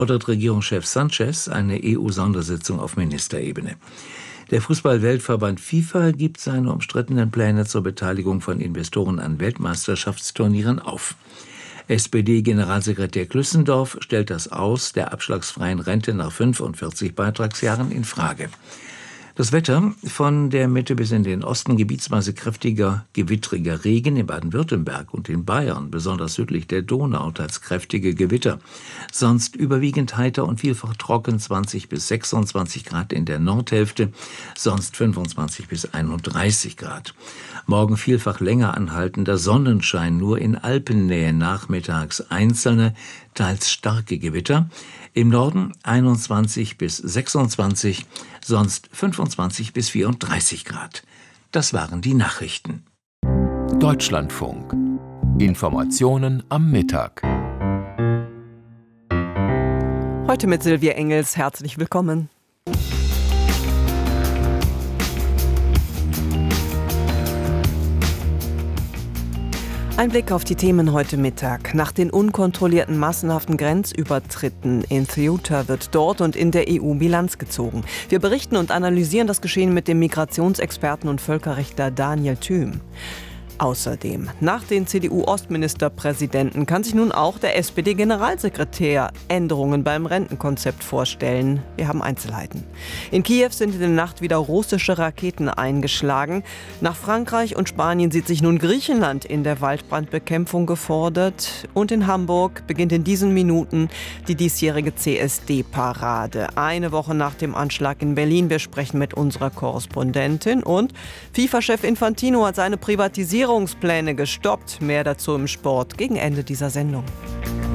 fordert Regierungschef Sanchez eine EU-Sondersitzung auf Ministerebene. Der Fußball-Weltverband FIFA gibt seine umstrittenen Pläne zur Beteiligung von Investoren an Weltmeisterschaftsturnieren auf. SPD-Generalsekretär Klüssendorf stellt das Aus der abschlagsfreien Rente nach 45 Beitragsjahren in Frage. Das Wetter: von der Mitte bis in den Osten gebietsweise kräftiger, gewittriger Regen, in Baden-Württemberg und in Bayern, besonders südlich der Donau, teils kräftige Gewitter. Sonst überwiegend heiter und vielfach trocken, 20 bis 26 Grad in der Nordhälfte, sonst 25 bis 31 Grad. Morgen vielfach länger anhaltender Sonnenschein, nur in Alpennähe nachmittags einzelne, teils starke Gewitter. Im Norden 21 bis 26, sonst 25 bis 34 Grad. Das waren die Nachrichten. Deutschlandfunk. Informationen am Mittag. Heute mit Silvia Engels. Herzlich willkommen. Ein Blick auf die Themen heute Mittag. Nach den unkontrollierten massenhaften Grenzübertritten in Ceuta wird dort und in der EU Bilanz gezogen. Wir berichten und analysieren das Geschehen mit dem Migrationsexperten und Völkerrechtler Daniel Thüm. Außerdem, nach den CDU-Ostministerpräsidenten kann sich nun auch der SPD-Generalsekretär Änderungen beim Rentenkonzept vorstellen. Wir haben Einzelheiten. In Kiew sind in der Nacht wieder russische Raketen eingeschlagen. Nach Frankreich und Spanien sieht sich nun Griechenland in der Waldbrandbekämpfung gefordert. Und in Hamburg beginnt in diesen Minuten die diesjährige CSD-Parade. Eine Woche nach dem Anschlag in Berlin. Wir sprechen mit unserer Korrespondentin. Und FIFA-Chef Infantino hat seine Privatisierungspläne gestoppt. Mehr dazu im Sport gegen Ende dieser Sendung.